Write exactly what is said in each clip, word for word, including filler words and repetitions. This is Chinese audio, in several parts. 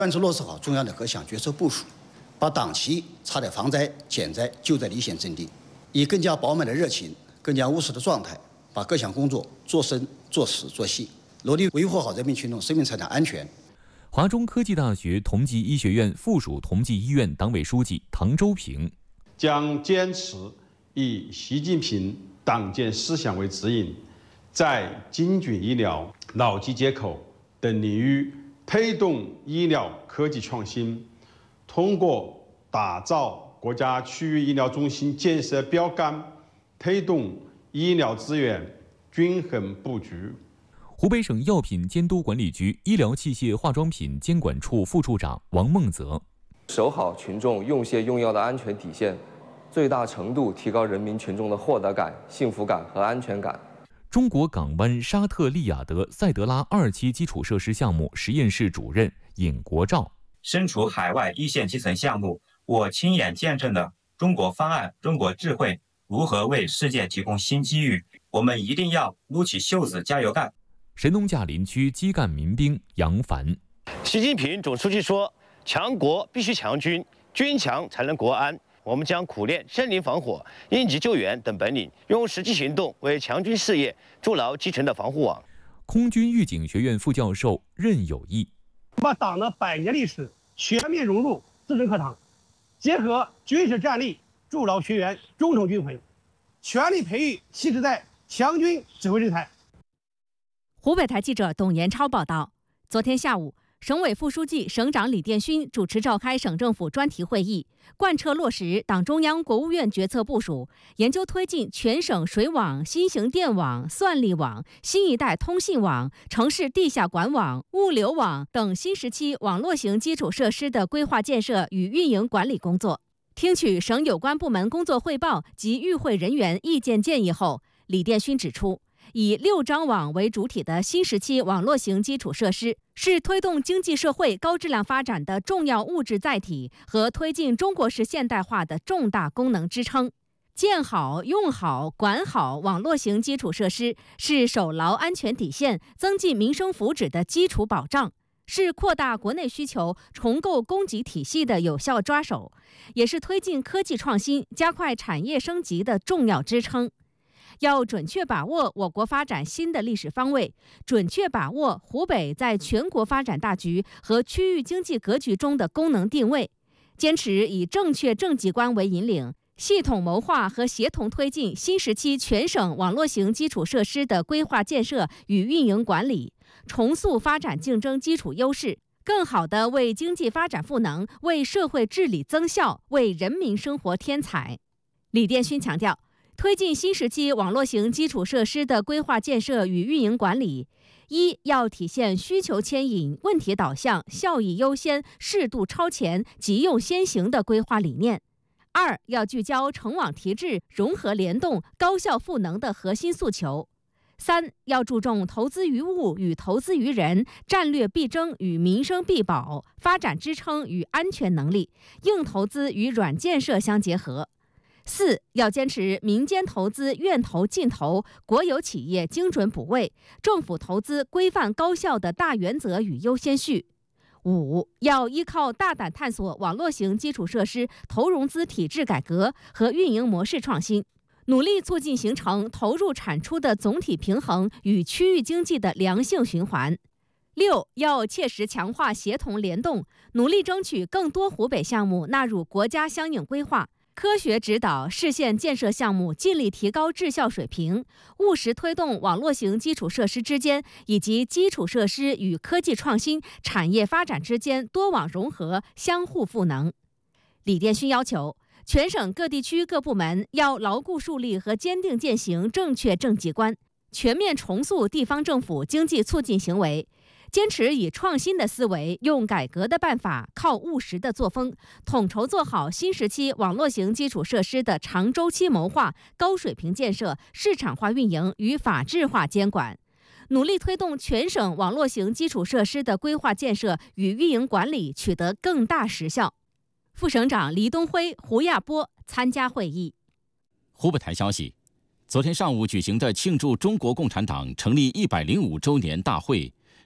贯彻落实好中央的各项决策部署，把党旗插在防灾、减灾、救灾的一线阵地，以更加饱满的热情、更加务实的状态，把各项工作做深、做实、做细，努力维护好人民群众生命财产安全。 华中科技大学同济医学院附属同济医院党委书记唐周平将坚持以习近平党建思想为指引，在精准医疗、脑机接口等领域推动医疗科技创新，通过打造国家区域医疗中心建设标杆，推动医疗资源均衡布局。 湖北省药品监督管理局医疗器械化妆品监管处副处长王梦泽： 守好群众用械用药的安全底线，最大程度提高人民群众的获得感、幸福感和安全感。 中国港湾沙特利雅得塞德拉二期基础设施项目实验室主任尹国照： 身处海外一线基层项目，我亲眼见证了中国方案、中国智慧如何为世界提供新机遇。我们一定要撸起袖子加油干。 神农架林区基干民兵杨凡： 习近平总书记说，强国必须强军，军强才能国安。我们将苦练森林防火、应急救援等本领，用实际行动为强军事业筑牢基层的防护网。 空军预警学院副教授任有义： 把党的百年历史全面融入自身课堂，结合军事战力，筑牢学员忠诚军魂，全力培育新时代强军指挥人才。 湖北台记者董延超报道，昨天下午，省委副书记、省长李殿勋主持召开省政府专题会议，贯彻落实党中央、国务院决策部署，研究推进全省水网、新型电网、算力网、新一代通信网、城市地下管网、物流网等新时期网络型基础设施的规划建设与运营管理工作。听取省有关部门工作汇报及与会人员意见建议后，李殿勋指出，以六张网为主体的新时期网络型基础设施是推动经济社会高质量发展的重要物质载体和推进中国式现代化的重大功能支撑。建好、用好、管好网络型基础设施是守牢安全底线、增进民生福祉的基础保障，是扩大国内需求、重构供给体系的有效抓手，也是推进科技创新、加快产业升级的重要支撑。要准确把握我国发展新的历史方位，准确把握湖北在全国发展大局和区域经济格局中的功能定位，坚持以正确政绩观为引领，系统谋划和协同推进新时期全省网络型基础设施的规划建设与运营管理，重塑发展竞争基础优势，更好地为经济发展赋能，为社会治理增效，为人民生活添彩。李殿勋强调，推进新时期网络型基础设施的规划建设与运营管理，一要体现需求牵引、问题导向、效益优先、适度超前、急用先行的规划理念；二要聚焦成网提质、融合联动、高效赋能的核心诉求；三要注重投资于物与投资于人，战略必争与民生必保，发展支撑与安全能力，硬投资与软建设相结合。四要坚持民间投资愿投尽投、国有企业精准补位、政府投资规范高效的大原则与优先序。五要依靠大胆探索网络型基础设施投融资体制改革和运营模式创新，努力促进形成投入产出的总体平衡与区域经济的良性循环。六要切实强化协同联动，努力争取更多湖北项目纳入国家相应规划，科学指导市县建设项目尽力提高质效水平，务实推动网络型基础设施之间以及基础设施与科技创新、产业发展之间多网融合、相互赋能。李殿勋要求，全省各地区各部门要牢固树立和坚定践行正确政绩观，全面重塑地方政府经济促进行为，坚持以创新的思维、用改革的办法、靠务实的作风，统筹做好新时期网络型基础设施的长周期谋划、高水平建设、市场化运营与法治化监管，努力推动全省网络型基础设施的规划建设与运营管理取得更大实效。副省长黎东辉、胡亚波参加会议。 湖北台消息，昨天上午举行的庆祝中国共产党成立一百零五周年大会，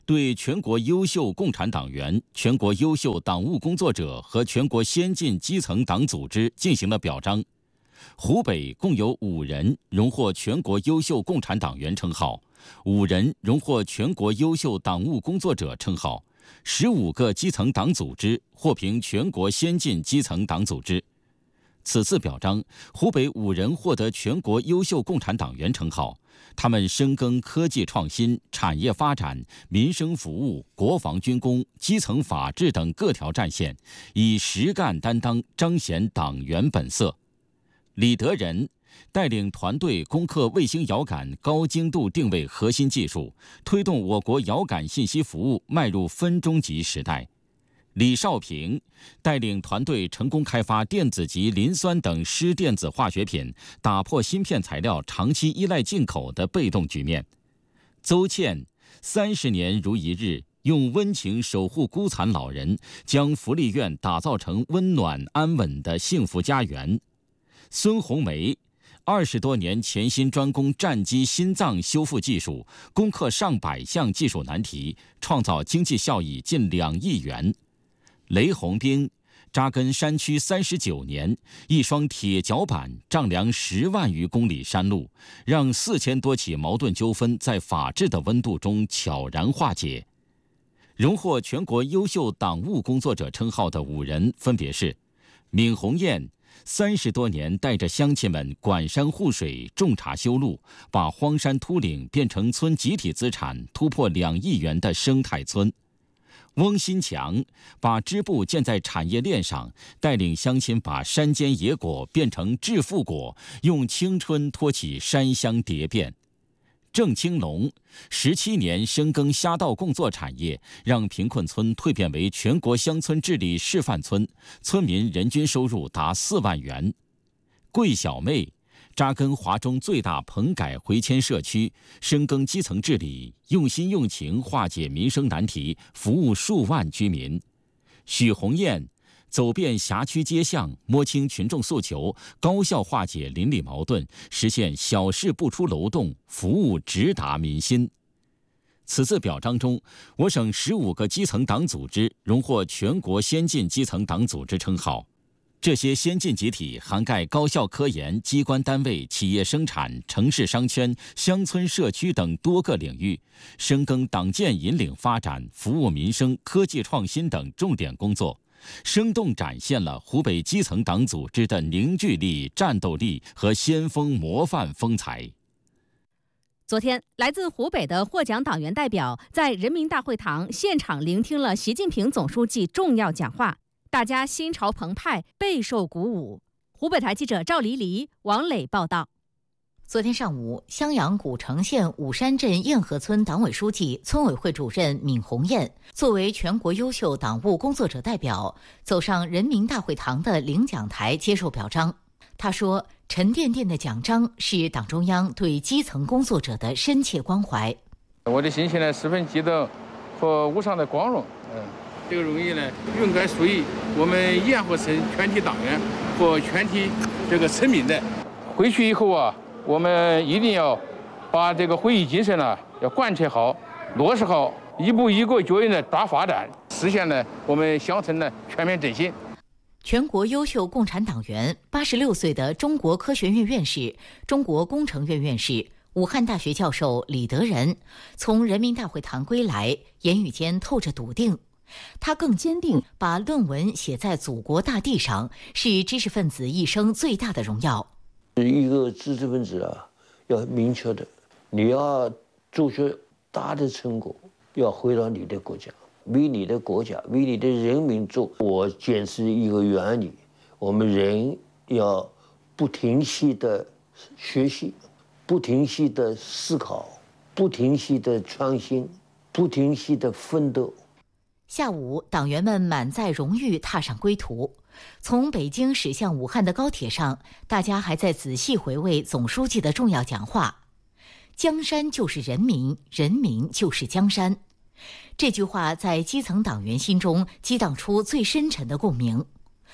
对全国优秀共产党员、全国优秀党务工作者和全国先进基层党组织进行了表彰。湖北共有五人荣获全国优秀共产党员称号，五人荣获全国优秀党务工作者称号，十五个基层党组织获评全国先进基层党组织。此次表彰，湖北五人获得全国优秀共产党员称号。他们深耕科技创新、产业发展、民生服务、国防军工、基层法治等各条战线，以实干担当彰显党员本色。李德仁带领团队攻克卫星遥感高精度定位核心技术，推动我国遥感信息服务迈入分钟级时代。李少平带领团队成功开发电子级磷酸等湿电子化学品，打破芯片材料长期依赖进口的被动局面。邹倩三十年如一日，用温情守护孤残老人，将福利院打造成温暖安稳的幸福家园。孙红梅二十多年潜心专攻战机心脏修复技术，攻克上百项技术难题，创造经济效益近两亿元。雷红兵扎根山区三十九年，一双铁脚板丈量十万余公里山路，让四千多起矛盾纠纷在法治的温度中悄然化解。荣获全国优秀党务工作者称号的五人分别是：闵红艳三十多年带着乡亲们管山护水、种茶修路，把荒山秃岭变成村集体资产突破两亿元的生态村。翁新强把支部建在产业链上，带领乡亲把山间野果变成致富果，用青春托起山乡蝶变。郑青龙十七年深耕虾稻共作产业，让贫困村蜕变为全国乡村治理示范村，村民人均收入达四万元。桂小妹扎根华中最大棚改回迁社区，深耕基层治理，用心用情化解民生难题，服务数万居民。许红艳走遍辖区街巷，摸清群众诉求，高效化解邻里矛盾，实现小事不出楼栋，服务直达民心。此次表彰中，我省十五个基层党组织荣获全国先进基层党组织称号。这些先进集体涵盖高校科研、机关单位、企业生产、城市商圈、乡村社区等多个领域，深耕党建引领发展、服务民生、科技创新等重点工作，生动展现了湖北基层党组织的凝聚力、战斗力和先锋模范风采。 昨天，来自湖北的获奖党员代表在人民大会堂现场聆听了习近平总书记重要讲话，大家心潮澎湃，备受鼓舞。湖北台记者赵黎黎、王磊报道。 昨天上午，襄阳古城县武山镇燕河村党委书记、村委会主任闵红艳作为全国优秀党务工作者代表，走上人民大会堂的领奖台接受表彰。他说，沉甸甸的奖章是党中央对基层工作者的深切关怀。 我的心情呢，十分激动和无上的光荣。嗯，这个荣誉呢，应该属于我们燕河村全体党员和全体这个村民的。回去以后啊，我们一定要把这个会议精神呢，要贯彻好、落实好，一步一个脚印的抓发展，实现呢我们乡村的全面振兴。 全国优秀共产党员、八十六岁的中国科学院院士、中国工程院院士、武汉大学教授李德仁从人民大会堂归来，言语间透着笃定。他更坚定，把论文写在祖国大地上是知识分子一生最大的荣耀。 一个知识分子啊，要明确的，你要做出大的成果，要回到你的国家，为你的国家，为你的人民做。我坚持一个原理，我们人要不停息的学习，不停息的思考，不停息的创新，不停息的奋斗。 下午，党员们满载荣誉踏上归途。从北京驶向武汉的高铁上，大家还在仔细回味总书记的重要讲话。江山就是人民，人民就是江山。这句话在基层党员心中激荡出最深沉的共鸣。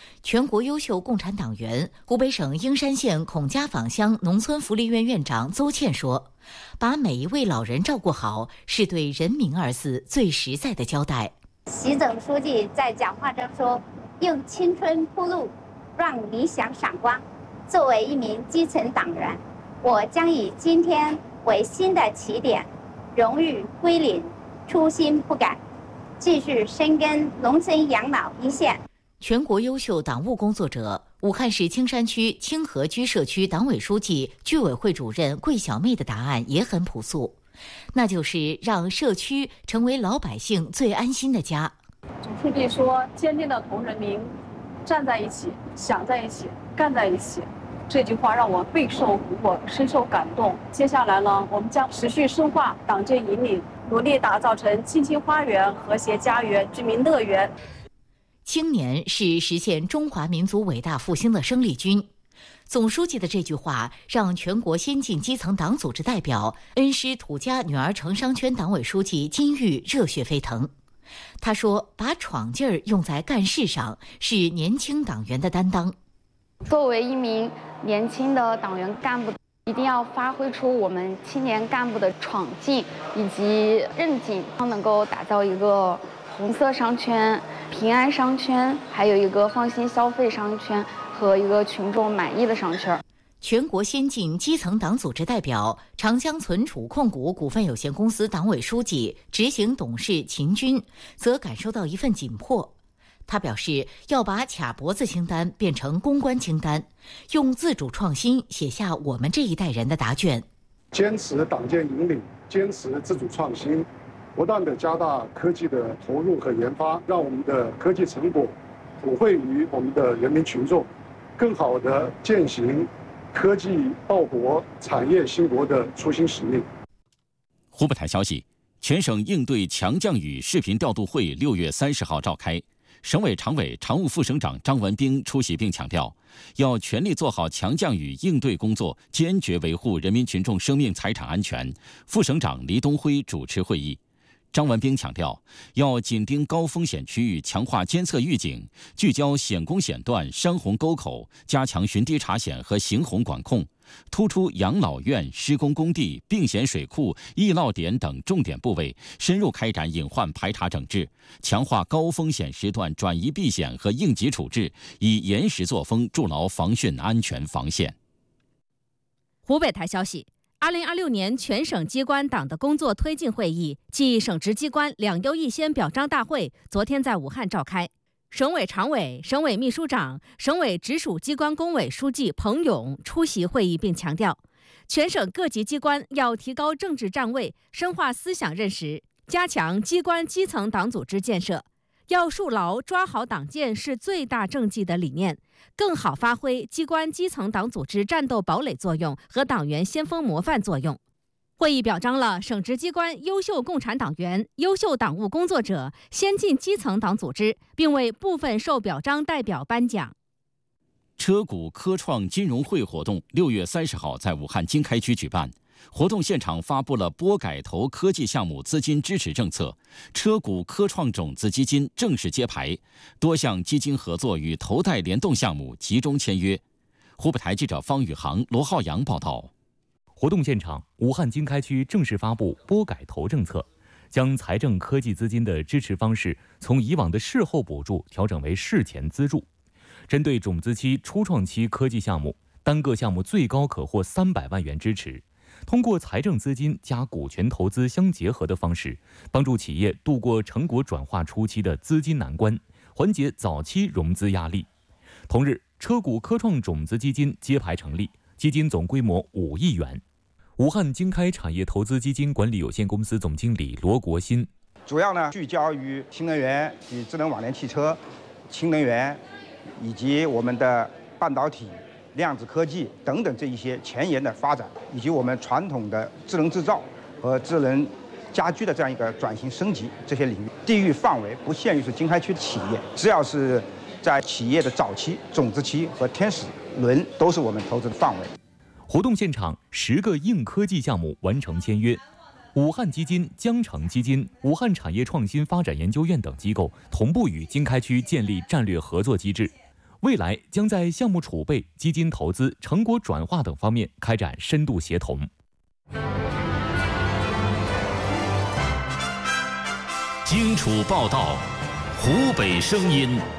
全国优秀共产党员、湖北省英山县孔家坊乡农村福利院院长邹倩说：“把每一位老人照顾好，是对‘人民’二字最实在的交代。” 习总书记在讲话中说：“用青春铺路，让理想闪光。”作为一名基层党员，我将以今天为新的起点，荣誉归零，初心不改，继续深耕农村养老一线。 全国优秀党务工作者，武汉市青山区清河居社区党委书记、居委会主任桂小妹的答案也很朴素，那就是让社区成为老百姓最安心的家。 总书记说：“坚定地同人民站在一起，想在一起，干在一起。”这句话让我备受鼓舞，深受感动。接下来呢，我们将持续深化党建引领，努力打造成青青花园、和谐家园、居民乐园。 青年是实现中华民族伟大复兴的生力军。总书记的这句话让全国先进基层党组织代表、恩施土家女儿城商圈党委书记金玉热血沸腾。他说：“把闯劲儿用在干事上，是年轻党员的担当。” 作为一名年轻的党员干部，一定要发挥出我们青年干部的闯劲以及韧劲，能够打造一个红色商圈、平安商圈，还有一个放心消费商圈和一个群众满意的商圈。 全国先进基层党组织代表、长江存储控股股份有限公司党委书记、执行董事秦军则感受到一份紧迫。他表示，要把卡脖子清单变成攻关清单，用自主创新写下我们这一代人的答卷。 坚持党建引领，坚持自主创新，不断地加大科技的投入和研发，让我们的科技成果普惠于我们的人民群众，更好地践行科技报国、产业兴国的初心使命。 湖北台消息，全省应对强降雨视频调度会六月三十号召开。省委常委、常务副省长张文彬出席并强调，要全力做好强降雨应对工作，坚决维护人民群众生命财产安全。副省长黎东辉主持会议。张文彬强调，要紧盯高风险区域，强化监测预警，聚焦险工险段、山洪沟口，加强巡堤查险和行洪管控，突出养老院、施工工地、病险水库、易涝点等重点部位，深入开展隐患排查整治，强化高风险时段转移避险和应急处置，以严实作风筑牢防汛安全防线。 湖北台消息，二零二六年全省机关党的工作推进会议暨省直机关两优一先表彰大会昨天在武汉召开。省委常委、省委秘书长、省委直属机关工委书记彭勇出席会议并强调，全省各级机关要提高政治站位，深化思想认识，加强机关基层党组织建设，要树牢抓好党建是最大政绩的理念，更好发挥机关基层党组织战斗堡垒作用和党员先锋模范作用。会议表彰了省直机关优秀共产党员、优秀党务工作者、先进基层党组织，并为部分受表彰代表颁奖。 车股科创金融会活动六月三十号在武汉经开区举办，活动现场发布了拨改投科技项目资金支持政策，车股科创种子基金正式揭牌，多项基金合作与投贷联动项目集中签约。湖北台记者方宇航、罗浩洋报道。 活动现场，武汉经开区正式发布拨改投政策，将财政科技资金的支持方式从以往的事后补助调整为事前资助。针对种子期、初创期科技项目，单个项目最高可获三百万元支持。通过财政资金加股权投资相结合的方式，帮助企业度过成果转化初期的资金难关，缓解早期融资压力。同日，车股科创种子基金揭牌成立，基金总规模五亿元。武汉经开产业投资基金管理有限公司总经理罗国新， 主要呢聚焦于新能源与智能网联汽车、氢能源以及我们的半导体、量子科技等等这一些前沿的发展，以及我们传统的智能制造和智能家居的这样一个转型升级这些领域。地域范围不限于是经开区的企业，只要是在企业的早期、种子期和天使轮，都是我们投资的范围。 活动现场，十个硬科技项目完成签约。武汉基金、江城基金、武汉产业创新发展研究院等机构同步与经开区建立战略合作机制。 未来将在项目储备、基金投资、成果转化等方面开展深度协同。 荆楚报道，湖北声音。